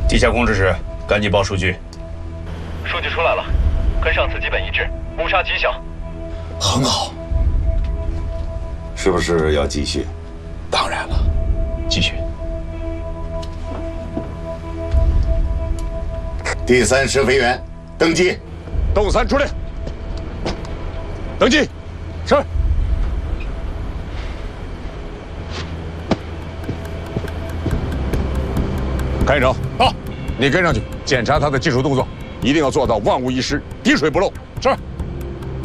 地下控制室，赶紧报数据。 数据出来了，跟上次基本一致，误差极小。 很好。是不是要继续？ 当然了，继续。 第3试飞员登机。 动3出列。登记。是。看营长，好，你跟上去检查他的技术动作，一定要做到万无一失，滴水不漏。